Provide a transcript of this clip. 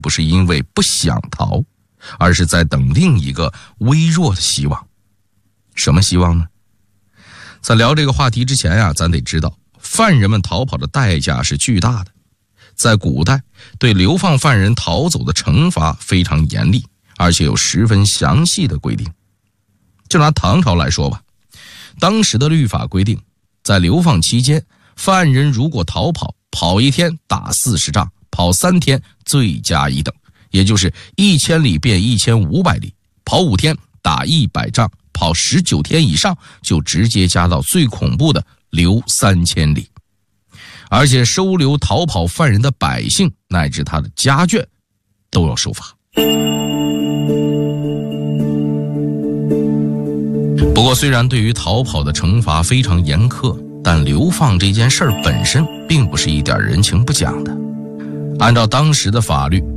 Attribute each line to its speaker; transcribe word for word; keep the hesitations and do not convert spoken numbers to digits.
Speaker 1: 不是因为不想逃，而是在等另一个微弱的希望。什么希望呢？在聊这个话题之前呀、啊，咱得知道犯人们逃跑的代价是巨大的。在古代，对流放犯人逃走的惩罚非常严厉，而且有十分详细的规定。就拿唐朝来说吧，当时的律法规定，在流放期间，犯人如果逃跑，跑一天打四十杖，跑三天罪加一等，也就是一千里变一千五百里，跑五天打一百杖，跑十九天以上就直接加到最恐怖的流三千里。而且收留逃跑犯人的百姓乃至他的家眷都要受罚。不过虽然对于逃跑的惩罚非常严苛，但流放这件事儿本身并不是一点人情不讲的。按照当时的法律，